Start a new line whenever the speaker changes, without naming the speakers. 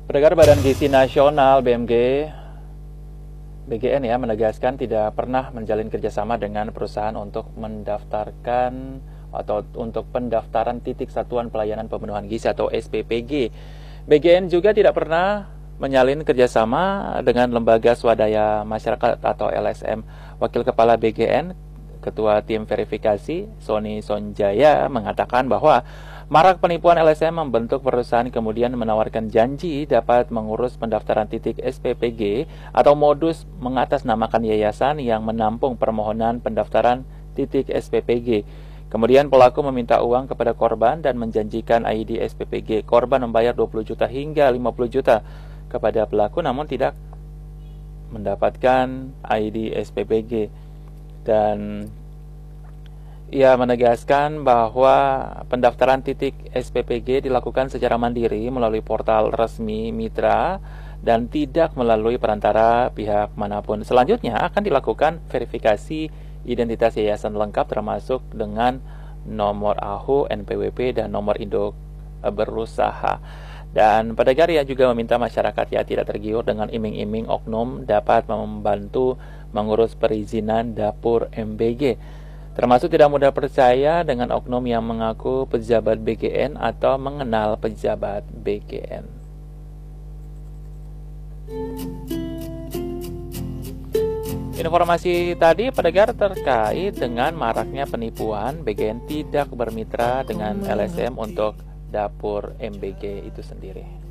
Pendengar Badan Gizi Nasional BGN ya menegaskan tidak pernah menjalin kerjasama dengan perusahaan untuk mendaftarkan atau untuk pendaftaran titik satuan pelayanan pemenuhan gizi atau SPPG. BGN juga tidak pernah menyalin kerjasama dengan lembaga swadaya masyarakat atau LSM. Wakil Kepala BGN, Ketua Tim Verifikasi Sony Sonjaya mengatakan bahwa marak penipuan LSM membentuk perusahaan kemudian menawarkan janji dapat mengurus pendaftaran titik SPPG atau modus mengatasnamakan yayasan yang menampung permohonan pendaftaran titik SPPG. Kemudian pelaku meminta uang kepada korban dan menjanjikan ID SPPG. Korban membayar 20 juta hingga 50 juta kepada pelaku namun tidak mendapatkan ID SPPG. Dan ia menegaskan bahwa pendaftaran titik SPPG dilakukan secara mandiri melalui portal resmi mitra dan tidak melalui perantara pihak manapun. Selanjutnya akan dilakukan verifikasi identitas yayasan lengkap termasuk dengan nomor AHU, NPWP, dan nomor induk berusaha. Dan pendengar ia juga meminta masyarakat ya tidak tergiur dengan iming-iming oknum dapat membantu mengurus perizinan dapur MBG. Termasuk tidak mudah percaya dengan oknum yang mengaku pejabat BGN atau mengenal pejabat BGN. Informasi tadi pendengar terkait dengan maraknya penipuan, BGN tidak bermitra dengan LSM untuk dapur MBG itu sendiri.